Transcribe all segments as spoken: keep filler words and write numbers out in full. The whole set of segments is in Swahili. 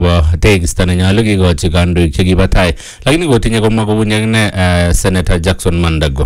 wa tekisto nenyolu kikochi kandoik chekibo tai lakini kotinye komwa kobunye akine Senator Jackson Mandago.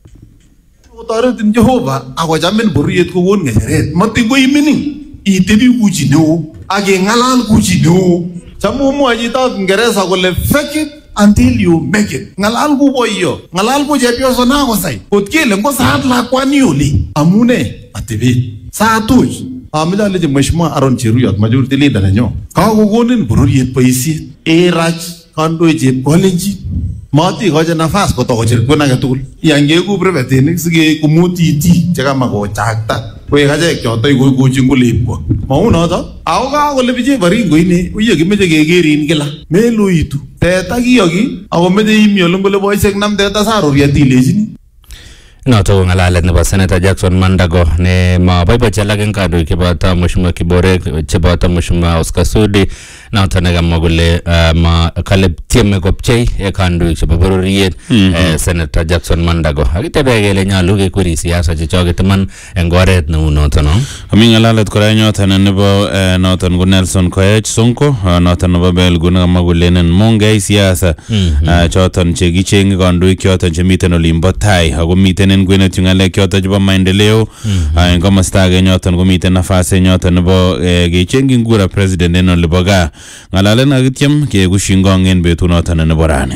Kotoretin Jehova akochamin bororiet kokon ng'echeret matin ko imining itebi kou chi neo ak ing'alal kou chi neo chamu mwoe chitab Kingereza kole fake it until you make it. Ng'alal kou boyo, ng'alal kou chepyoso nakosai kot kele ngo saat lakwani oli amune atebet saatuch ameche alechi Mheshimiwa Aaron Cheruyot majority leader nenyo kakokonin bororiet boisiet irach kandoik chepkolenjin mati koche nafas kotokocher kwen age tugul yangeku privatinik sige kumutiti chekama kochakta koek achek choto kokochi ngolipwa maunoto ako kakole biche baringo ini uye kimeche kekerin kila meluitu teta kiyoki ako meche imi ole ngole boisiek nam teta saroriet ilechini. Noto ko ngalalet nebo Senator Jackson Mandago ne maboibochi alak eng kandoik cheboto Mheshimiwa Kibore cheboto Mheshimiwa Oscar Sudi noto nekamwa kole ma kale tieme kopchei e kandoik chebo bororiet Senator Jackson Mandago akitebe kele nyolu kekweri siasa chechoket iman eng oret neu noto no. Ami ngalalet kora nyoton nebo noton ko Nelson Koech Sonko noton nebo Belgu nekamwa kolenen mongei siasa choton chekichenge kandoik choton chemiten olimbo tai ako miten en kwenet yung ngalek choton chebo maendeleo en komosta age nyoton komiten nafas nyoton nebo kechengi ngura president en olibo gaa ngalalen akityem kekushingon en betut noton nebo rani.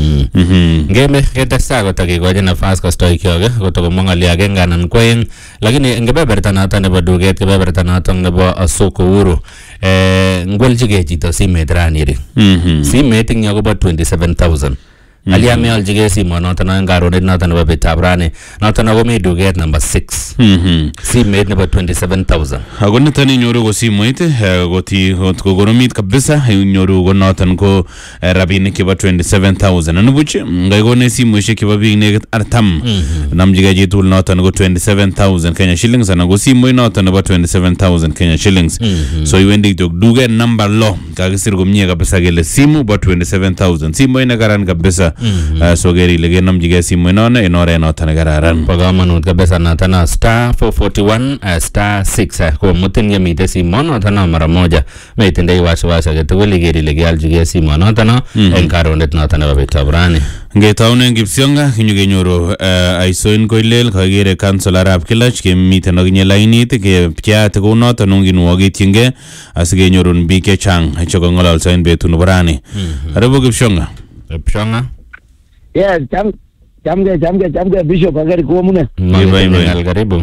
Ngeme ketesta kotakikochi nafas kostoikyok kotokomwa ng'alyo agenge anan ko oeng lakini eng kebeberta noton nebo duket kebeberta noton nebo soko huru ngweljigei chito simet rani ri simet ing yakobo twenty-seven thousand alia me aljige simo noton en karonet noton nebo betab rani noton akomi duket number six simet nebo twenty-seven thousand ako niton inyoru ko simoit koti kokoromit kabisa inyoru ko noton ko rabinik chebo twenty-seven thousand anibuch ngai kone simoishek chebo biik nekit artam namjige chitul noton ko twenty-seven thousand Kenya shillings anan ko simoit noton nebo twenty-seven thousand Kenya shillings so iwendi kitok duket number law kakisir komie kabisa kele simu bo twenty-seven thousand simoit nekaran kabisa so geri lege namjige simu inone en oret noton nekararan bo kamanut kabisa noton star four forty-one star six ko mutin yemite simu noton mara moja meitindoi wasiwasi agetugul igeri lege aljige simu noton en karonet noton nebo betab rani ngetaunen Kipsionga kinyokenyoru aisoin koilel kakere councilor ab Kilach kemiten okinye lainit kepcheat kou noton onginwokityinge asikenyorun biik chechang chekong'ololso en betut nebo rani. Karibu Kipsionga. Kipsionga. Yes, cham chamge chamge chamge Bishop agari kuomune. Mimi karibu.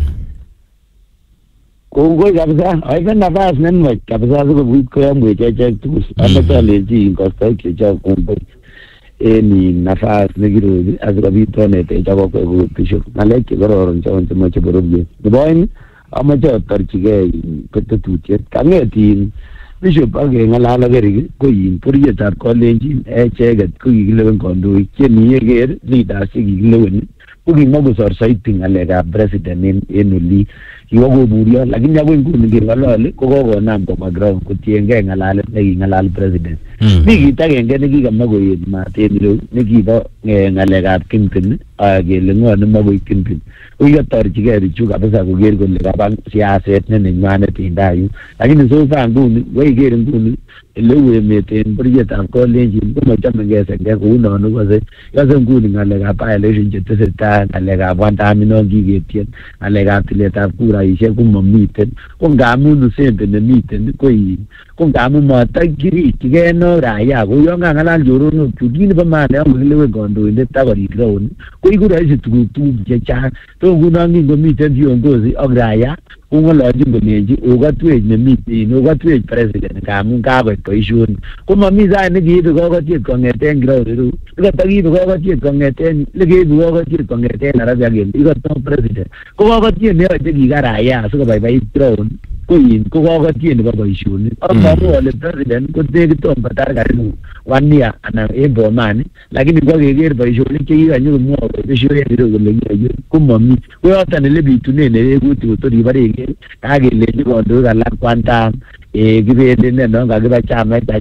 Kongoi kabisa, aiben nafas nenwach kabisa sikobuit koyamwe chechek tugul. Amachalenji ingostoi chechok kongoi. Eni nafas nekirobi asikobit onetech akokwek Bishop. Ngalek chekororon chon chemoche bororiet. Nebo oeng amache atorchigei tetutiet. Kang'etin Bishop age ngalal agerik ko yin bororietab kolenjin echeket ko kikilewen kandoik chemi eker leaders chekikilewen ko kimwa kosor saiti ngalekab president en oli kiwa koburyo lakini akoi nguni ngeng'olole ko kokonam komwa ground kotiengei ngalalet nekingalal president. Mi kit agenge nekikamwa koet mat en ireu nekibo ngalekab kingpin kele ng'o nemokoi kingpin ko kikatorchigei bichu kabisa koker kole kaba siaset ne nenywanet en tai yu lakini so far nguni weiker nguni eleu emet en bororietab kolenjin komachamegei senge kou non kose kose nguni ngalekab violation chetesetai ngalekab wandaminot kiketien ngalekab tiletab kuraishek komamiten ko ngamun usembe nemiten ko ko ngamun matakirikchigei no raia ko yon kangalal choronok chu kit nebo maana yon kilewen kandoindet akorik raoni ko iku rahisi tuguk tuguk chechang to ngunon kingomiten viongozi ak raia kong'olochin kolenji okatwech nemiten okatwech president ngamun kakoit boisionik ko mami sait nekiibe kokotiet kong'eten ground ireu ikotokiibe kokotiet kong'eten lekeibe kokotiet kong'eten Nairobi akele ikoto president ko kokotiet neyoche kika raia sikobaibait ground ko yin ko kokotiet nebo boisionik ak mamu ole president ko tekitom kotar karibu one year anan en bomani lakini ko keker boisionik chekikanyo komwoe boisionik ireu kole kiyoe ko mami ko yoton ele bitunen nerekutik kotor kiboreke kakelenji kandoik alak kwantam kibendi ne non kakiba chamait age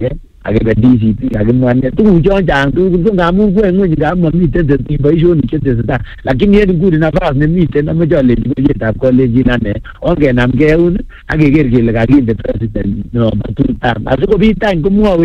akebe D C P akimwa ne tukuchon chang tugul ko ngamun ngweny ngam mamiten boisionik chetesetai lakini en nguni nafas nemiten amoche alenji boisietab kolejin ane ongenam keun ak keker kele kakinde president no matun tam asikobit any komwowe